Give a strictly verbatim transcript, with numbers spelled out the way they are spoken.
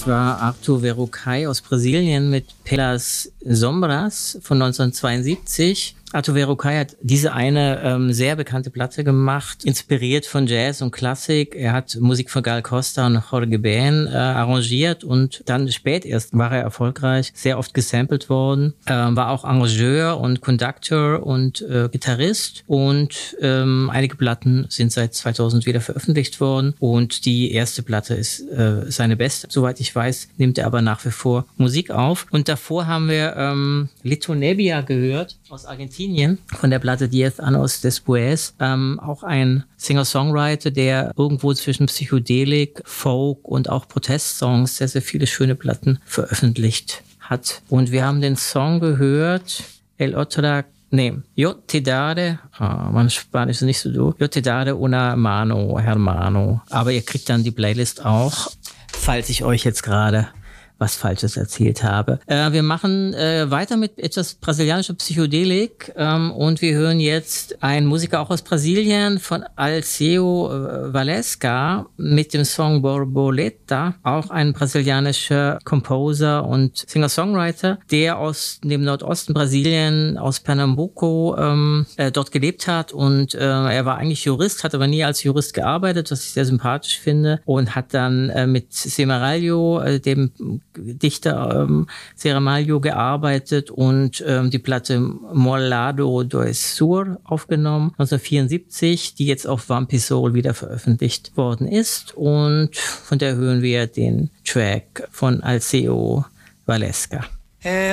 Das war Arthur Verocai aus Brasilien mit Pelas Sombras von neunzehnhundertzweiundsiebzig. Arthur Verocai hat diese eine ähm, sehr bekannte Platte gemacht, inspiriert von Jazz und Klassik. Er hat Musik von Gal Costa und Jorge Ben äh, arrangiert und dann spät erst war er erfolgreich, sehr oft gesampelt worden, äh, war auch Arrangeur und Conductor und äh, Gitarrist und ähm, einige Platten sind seit zweitausend wieder veröffentlicht worden und die erste Platte ist äh, seine beste. Soweit ich weiß, nimmt er aber nach wie vor Musik auf. Und davor haben wir ähm, Lito Nebbia gehört aus Argentinien, von der Platte Diez Años Después, ähm, auch ein Singer-Songwriter, der irgendwo zwischen Psychedelik, Folk und auch Protestsongs sehr, sehr viele schöne Platten veröffentlicht hat. Und wir haben den Song gehört, El Otra, nee, Yo te daré, ah, mein Spanisch ist nicht so du, Yo te daré una mano, hermano. Aber ihr kriegt dann die Playlist auch, falls ich euch jetzt gerade was Falsches erzählt habe. Äh, wir machen äh, weiter mit etwas brasilianischer Psychedelik ähm, und wir hören jetzt einen Musiker auch aus Brasilien von Alceu äh, Valesca mit dem Song Borboleta, auch ein brasilianischer Composer und Singer-Songwriter, der aus dem Nordosten Brasilien, aus Pernambuco, ähm, äh, dort gelebt hat und äh, er war eigentlich Jurist, hat aber nie als Jurist gearbeitet, was ich sehr sympathisch finde, und hat dann äh, mit Semaralho, äh, dem Dichter ähm, Semaralho, gearbeitet und ähm, die Platte Molado do Sur aufgenommen, neunzehnhundertvierundsiebzig, die jetzt auf Vampy Soul wieder veröffentlicht worden ist, und von der hören wir den Track von Alceu Valesca.